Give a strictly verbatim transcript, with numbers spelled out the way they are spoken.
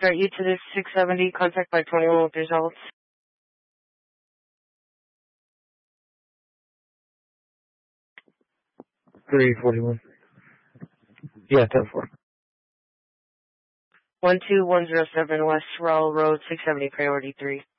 start you to this six seventy, contact by twenty-one with results. three forty-one. Yeah, ten four. one two one zero seven West Rowell Road, six seventy, priority three.